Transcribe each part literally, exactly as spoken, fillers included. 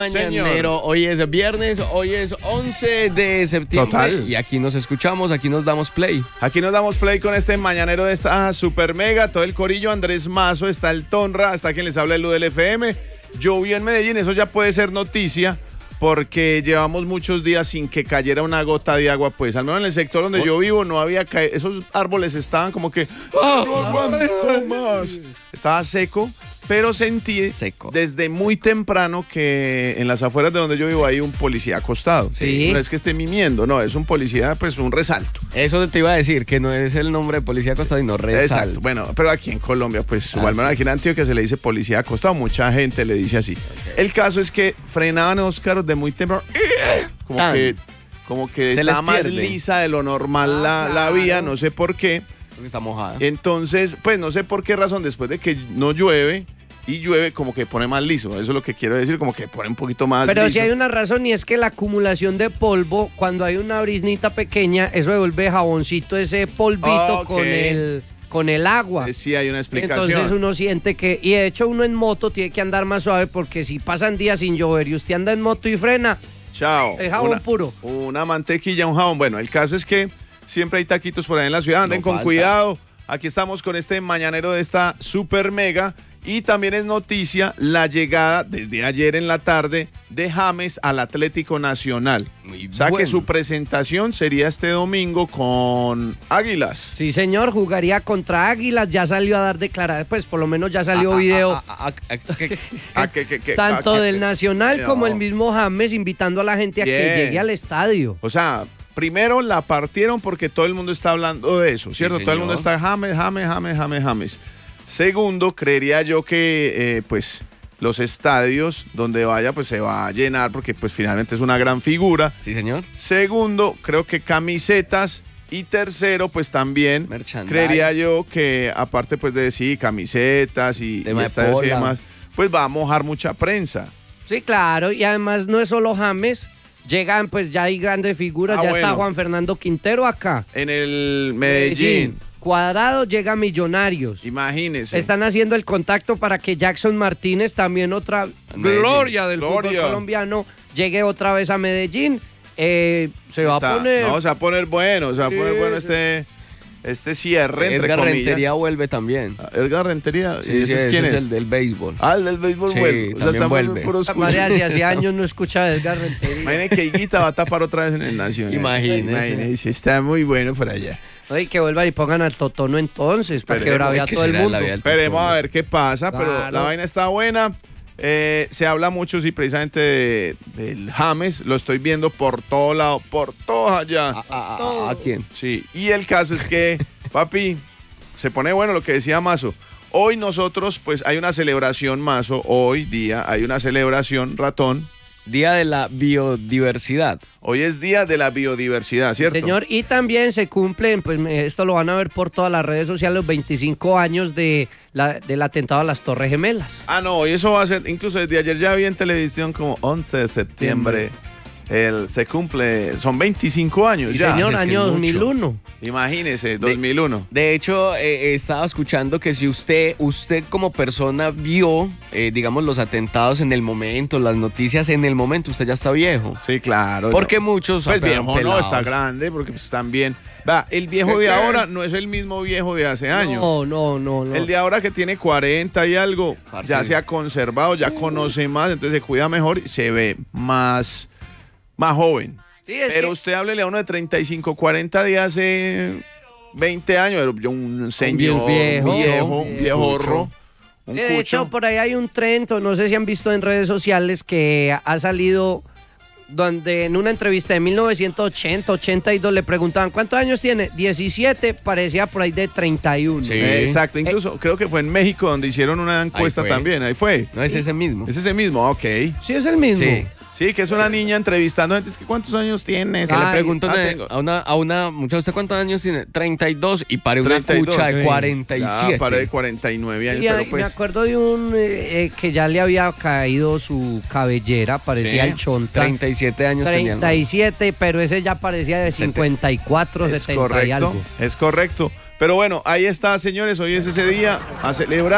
Mañanero, hoy es viernes, hoy es once de septiembre. Total. Y aquí nos escuchamos, aquí nos damos play. Aquí nos damos play con este mañanero de esta super mega, todo el corillo, Andrés Mazo, está el Tonra, está quien les habla el U del F M. Llovió en Medellín, eso ya puede ser noticia, porque llevamos muchos días sin que cayera una gota de agua, pues al menos en el sector donde oh. yo vivo no había caído, esos árboles estaban como que oh. no aguanto más. Estaba seco. Pero sentí Seco. desde muy temprano que en las afueras de donde yo vivo hay un policía acostado. Sí. No es que esté mimiendo, no, es un policía, pues un resalto. Eso te iba a decir, que no es el nombre de policía acostado, sino resalto. Exacto, bueno, pero aquí en Colombia, pues, ah, o al menos sí. aquí en Antioquia se le dice policía acostado, mucha gente le dice así. Okay. El caso es que frenaban a Óscar de muy temprano, como Tan. que, como que se estaba más pierde. lisa de lo normal ah, la, claro. la vía, no sé por qué. Porque está mojada. Entonces, pues no sé por qué razón, después de que no llueve, y llueve, como que pone más liso. Eso es lo que quiero decir, como que pone un poquito más Pero liso. sí hay una razón, y es que la acumulación de polvo, cuando hay una briznita pequeña, eso devuelve jaboncito, ese polvito okay. con el con el agua. Eh, sí, hay una explicación. Entonces uno siente que, y de hecho uno en moto tiene que andar más suave, porque si pasan días sin llover y usted anda en moto y frena, chao. es jabón una, puro. Una mantequilla, un jabón. Bueno, el caso es que siempre hay taquitos por ahí en la ciudad. Anden no con falta. cuidado. Aquí estamos con este mañanero de esta super mega. Y también es noticia la llegada desde ayer en la tarde de James al Atlético Nacional. Muy o sea bueno. que su presentación sería este domingo con Águilas. Sí, señor, jugaría contra Águilas, ya salió a dar declaraciones, pues por lo menos ya salió Ah, video ah, ah, ah, ah, que- Ah, que- que- que- tanto ah, que- del Nacional no. como el mismo James invitando a la gente a Bien. que llegue al estadio. O sea, primero la partieron porque todo el mundo está hablando de eso, ¿cierto? Sí, todo el mundo señor. está James, James, James, James, James. Segundo, creería yo que eh, pues los estadios donde vaya pues se va a llenar porque pues finalmente es una gran figura. Sí, señor. Segundo, creo que camisetas. Y tercero, pues también Merchandise. creería yo que aparte pues de sí, camisetas y, y Tema de estadios y pola. demás, pues va a mojar mucha prensa. Sí, claro, y además no es solo James, llegan pues ya hay grandes figuras, Ah, ya bueno. está Juan Fernando Quintero acá. En el Medellín, Cuadrado llega a Millonarios. imagínese. Están haciendo el contacto para que Jackson Martínez, también otra Medellín. gloria del Gloria. fútbol colombiano, llegue otra vez a Medellín. Eh, se va Está- a poner... No, se va a poner bueno, se va a Sí, poner bueno sí. este, este cierre, entre Edgar comillas. Rentería vuelve también. Ah, Edgar Rentería, Sí, ¿y ese sí, es ese quién es? el del béisbol. Ah, el del béisbol Sí, vuelve. O sea, también estamos vuelve. puros María, si hace cuchos. años no escuchaba a Edgar Rentería. Imagínese que Higuita va a tapar otra vez en el Nacional. Imagínese. Imagínese, está muy bueno por allá. Oye, que vuelvan y pongan al Totono entonces, para que Esperemos, bravea ¿qué todo el será mundo. la vida del Esperemos Totono? a ver qué pasa, pero Claro. la vaina está buena. Eh, se habla mucho, sí, precisamente de- del James. Lo estoy viendo por todo lado, por todo allá. ¿A, a- a- a quién? Sí, y el caso es que, papi, se pone bueno lo que decía Mazo. Hoy nosotros, pues hay una celebración, Mazo, hoy día hay una celebración, ratón. Día de la biodiversidad. Hoy es día de la biodiversidad, ¿cierto? Señor, y también se cumplen, pues me- esto lo van a ver por todas las redes sociales, los veinticinco años de la, del atentado a las Torres Gemelas. Ah, no, y eso va a ser, incluso desde ayer ya vi en televisión como once de septiembre. El, se cumple, son veinticinco años Y ya. señor, es que año es dos mil uno. Imagínese, dos mil uno. De hecho, eh, estaba escuchando que si usted, usted como persona vio, eh, digamos, los atentados en el momento, las noticias en el momento, usted ya está viejo. Sí, claro. Porque no. muchos Pues apenas viejo no, pelados. está grande, porque pues también. Va, el viejo de ahora no es el mismo viejo de hace años. No, no, no, no. El de ahora que tiene cuarenta y algo, Parce. ya se ha conservado, ya conoce más, entonces se cuida mejor y se ve más, más joven. Sí, es Pero que- usted háblele a uno de treinta y cinco, cuarenta de hace veinte años, era un señor viejo, viejo, un viejo. viejorro, un de hecho, cucho. por ahí hay un trend, no sé si han visto en redes sociales, que ha salido donde en una entrevista de mil novecientos ochenta, ochenta y dos le preguntaban ¿cuántos años tiene? diecisiete, parecía por ahí de treinta y uno. Sí. Eh, Exacto, incluso creo que fue en México donde hicieron una encuesta fue. también, ahí fue. No es ese mismo. Es ese mismo, ok. Sí, es el mismo. Sí. Sí, que es una niña entrevistando gente, es que ¿cuántos años tienes? Que le Ay, pregunto ah, a- tengo. a una, a una muchacha, ¿usted cuántos años tiene? treinta y dos y pare una treinta y dos. cucha de Sí. cuarenta y siete. Ya, paré de cuarenta y nueve años, Y a- pero Me pues... acuerdo de un eh, eh, que ya le había caído su cabellera, parecía Sí. el chonta. treinta y siete años tenía. treinta y siete, pero ese ya parecía de cincuenta y cuatro, Es setenta y correcto, algo. es correcto. Pero bueno, ahí está, señores, hoy es ese día a celebrar.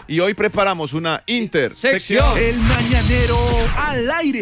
y hoy preparamos una intersección. Sección. El Mañanero al aire.